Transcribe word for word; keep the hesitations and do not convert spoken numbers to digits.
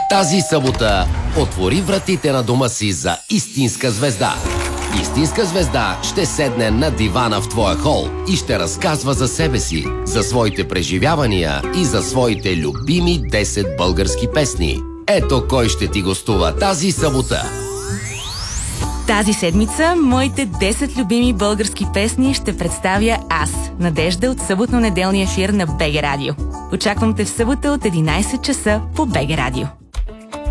Тази събота отвори вратите на дома си за истинска звезда. Истинска звезда ще седне на дивана в твоя хол и ще разказва за себе си, за своите преживявания и за своите любими десет български песни. Ето кой ще ти гостува тази събота. Тази седмица моите десет любими български песни ще представя аз, Надежда, от съботно-неделния ефир на БГ Радио. Очаквам те в събота от единайсет часа по БГ Радио.